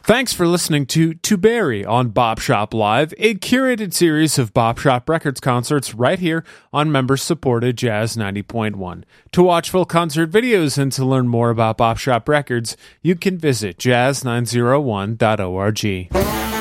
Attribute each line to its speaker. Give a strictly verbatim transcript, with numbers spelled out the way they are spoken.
Speaker 1: Thanks for listening to To Barry on Bop Shop Live, a curated series of Bop Shop Records concerts right here on member-supported Jazz ninety point one. To watch full concert videos and to learn more about Bop Shop Records, you can visit jazz nine oh one dot org.